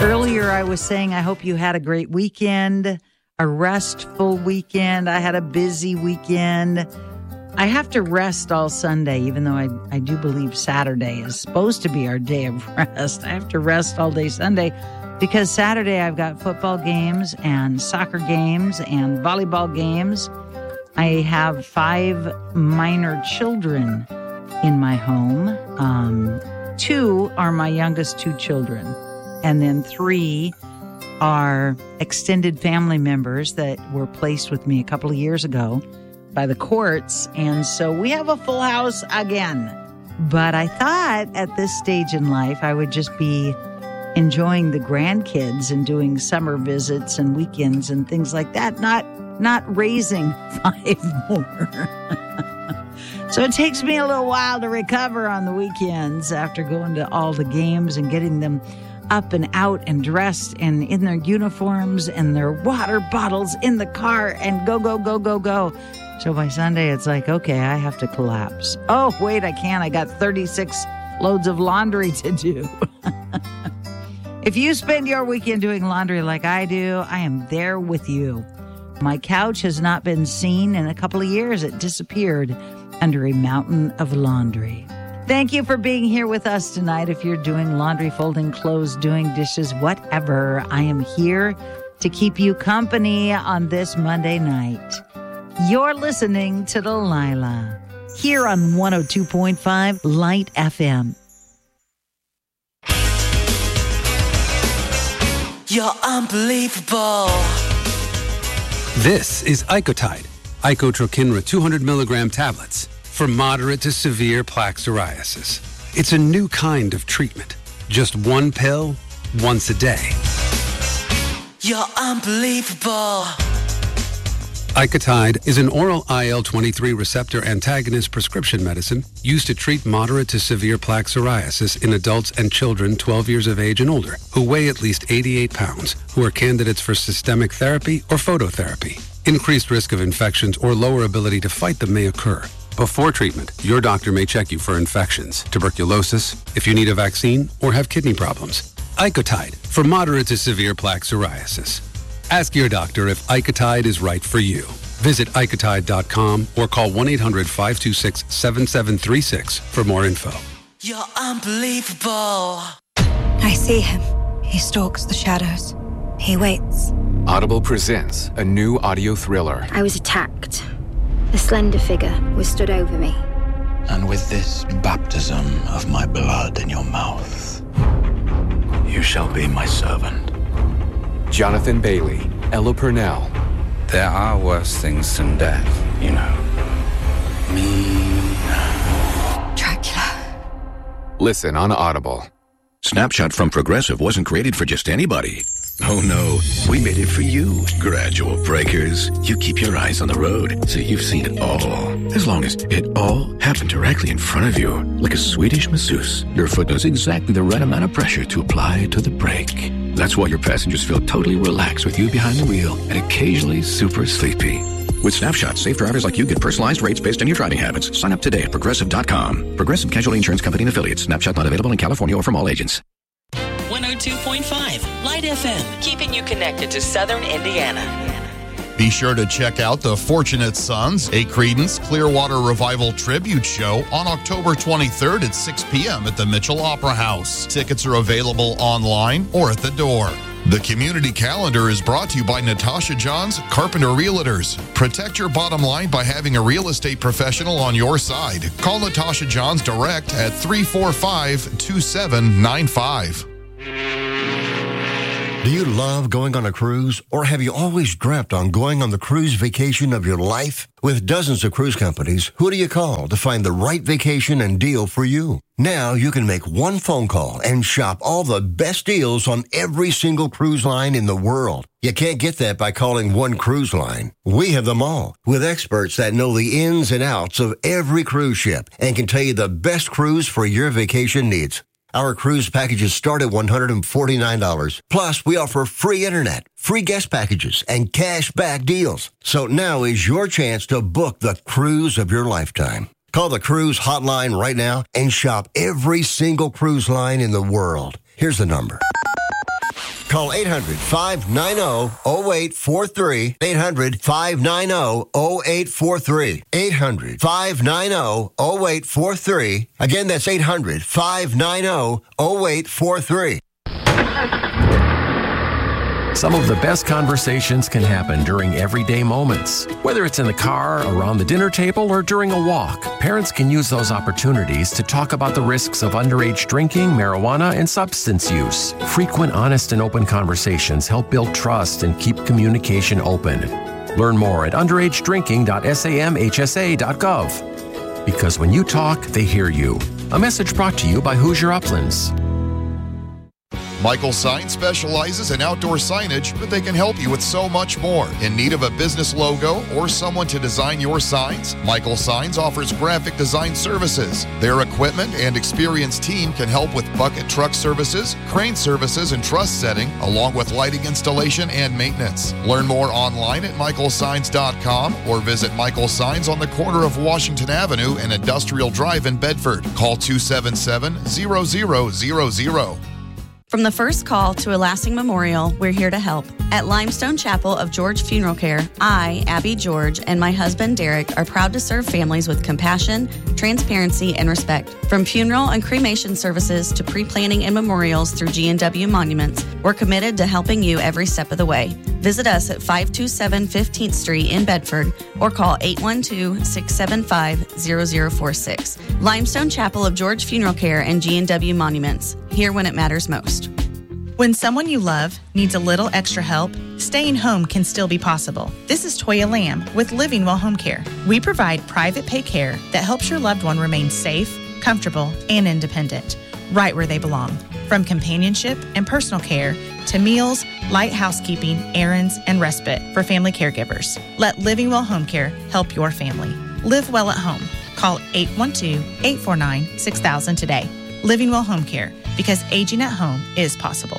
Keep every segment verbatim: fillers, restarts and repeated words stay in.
Earlier, I was saying I hope you had a great weekend, a restful weekend. I had a busy weekend. I have to rest all Sunday, even though I, I do believe Saturday is supposed to be our day of rest. I have to rest all day Sunday because Saturday I've got football games and soccer games and volleyball games. I have five minor children in my home. Um, two are my youngest two children. And then three are extended family members that were placed with me a couple of years ago by the courts. And so we have a full house again. But I thought at this stage in life, I would just be enjoying the grandkids and doing summer visits and weekends and things like that, not, not raising five more. So it takes me a little while to recover on the weekends after going to all the games and getting them up and out and dressed and in their uniforms and their water bottles in the car and go, go, go, go, go. So by Sunday, it's like, okay, I have to collapse. Oh, wait, I can't. I got thirty-six loads of laundry to do. If you spend your weekend doing laundry like I do, I am there with you. My couch has not been seen in a couple of years. It disappeared under a mountain of laundry. Thank you for being here with us tonight. If you're doing laundry, folding clothes, doing dishes, whatever, I am here to keep you company on this Monday night. You're listening to Delilah here on one oh two point five Light F M. You're unbelievable. This is Icotide, Icotrokinra two hundred milligram tablets for moderate to severe plaque psoriasis. It's a new kind of treatment. Just one pill, once a day. You're unbelievable. Icotide is an oral I L twenty-three receptor antagonist prescription medicine used to treat moderate to severe plaque psoriasis in adults and children twelve years of age and older who weigh at least eighty-eight pounds, who are candidates for systemic therapy or phototherapy. Increased risk of infections or lower ability to fight them may occur. Before treatment, your doctor may check you for infections, tuberculosis, if you need a vaccine, or have kidney problems. Icotide for moderate to severe plaque psoriasis. Ask your doctor if Icotide is right for you. Visit Icotide dot com or call one eight hundred five two six seven seven three six for more info. You're unbelievable. I see him. He stalks the shadows. He waits. Audible presents a new audio thriller. I was attacked. A slender figure was stood over me. And with this baptism of my blood in your mouth, you shall be my servant. Jonathan Bailey, Ella Purnell. There are worse things than death, you know. Me. Dracula. Listen on Audible. Snapshot from Progressive wasn't created for just anybody. Oh no, we made it for you, gradual breakers. You keep your eyes on the road, so you've seen it all. As long as it all happened directly in front of you, like a Swedish masseuse, your foot knows exactly the right amount of pressure to apply to the brake. That's why your passengers feel totally relaxed with you behind the wheel and occasionally super sleepy. With Snapshot, safe drivers like you get personalized rates based on your driving habits. Sign up today at Progressive dot com. Progressive Casualty Insurance Company and Affiliates. Snapshot not available in California or from all agents. one oh two point five Light F M, keeping you connected to Southern Indiana. Be sure to check out the Fortunate Sons, a Creedence Clearwater Revival tribute show on October twenty-third at six p.m. at the Mitchell Opera House. Tickets are available online or at the door. The community calendar is brought to you by Natasha Johns Carpenter Realtors. Protect your bottom line by having a real estate professional on your side. Call Natasha Johns direct at three four five, two seven nine five. Do you love going on a cruise, or have you always dreamt on going on the cruise vacation of your life? With dozens of cruise companies, who do you call to find the right vacation and deal for you? Now you can make one phone call and shop all the best deals on every single cruise line in the world. You can't get that by calling one cruise line. We have them all, with experts that know the ins and outs of every cruise ship and can tell you the best cruise for your vacation needs. Our cruise packages start at one hundred forty-nine dollars. Plus, we offer free internet, free guest packages, and cash back deals. So now is your chance to book the cruise of your lifetime. Call the cruise hotline right now and shop every single cruise line in the world. Here's the number. Call eight hundred, five nine zero, zero eight four three. eight hundred, five nine zero, zero eight four three. eight hundred, five nine zero, zero eight four three. Again, that's eight hundred, five nine zero, zero eight four three. Some of the best conversations can happen during everyday moments. Whether it's in the car, around the dinner table, or during a walk, parents can use those opportunities to talk about the risks of underage drinking, marijuana, and substance use. Frequent, honest, and open conversations help build trust and keep communication open. Learn more at underage drinking dot samhsa dot gov. Because when you talk, they hear you. A message brought to you by Hoosier Uplands. Michael Signs specializes in outdoor signage, but they can help you with so much more. In need of a business logo or someone to design your signs? Michael Signs offers graphic design services. Their equipment and experienced team can help with bucket truck services, crane services, and truss setting, along with lighting installation and maintenance. Learn more online at michael signs dot com or visit Michael Signs on the corner of Washington Avenue and Industrial Drive in Bedford. Call two seven seven, zero zero zero zero. From the first call to a lasting memorial, we're here to help. At Limestone Chapel of George Funeral Care, I, Abby George, and my husband Derek are proud to serve families with compassion, transparency, and respect. From funeral and cremation services to pre-planning and memorials through G and W Monuments, we're committed to helping you every step of the way. Visit us at five two seven fifteenth Street in Bedford or call eight one two, six seven five, zero zero four six. Limestone Chapel of George Funeral Care and G and W Monuments. Here when it matters most. When someone you love needs a little extra help, staying home can still be possible. This is Toya Lamb with Living Well Home Care. We provide private pay care that helps your loved one remain safe, comfortable, and independent, right where they belong. From companionship and personal care to meals, light housekeeping, errands, and respite for family caregivers. Let Living Well Home Care help your family. Live well at home. Call eight one two, eight four nine, six thousand today. Living Well Home Care, because aging at home is possible.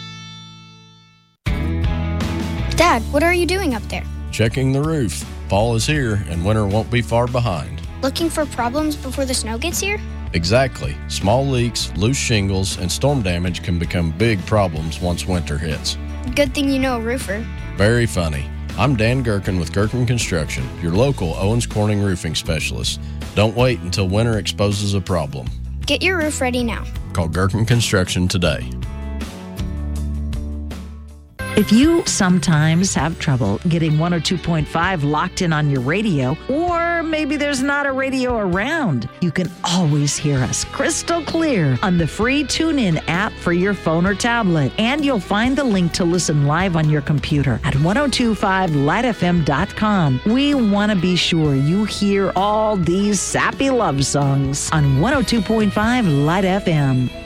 Dad, what are you doing up there? Checking the roof. Fall is here and winter won't be far behind. Looking for problems before the snow gets here? Exactly. Small leaks, loose shingles, and storm damage can become big problems once winter hits. Good thing you know a roofer. Very funny. I'm Dan Gherkin with Gherkin Construction, your local Owens Corning roofing specialist. Don't wait until winter exposes a problem. Get your roof ready now. Call Gherkin Construction today. If you sometimes have trouble getting one oh two point five locked in on your radio, or maybe there's not a radio around, you can always hear us crystal clear on the free TuneIn app for your phone or tablet. And you'll find the link to listen live on your computer at ten twenty-five light f m dot com. We want to be sure you hear all these sappy love songs on one oh two point five Light F M.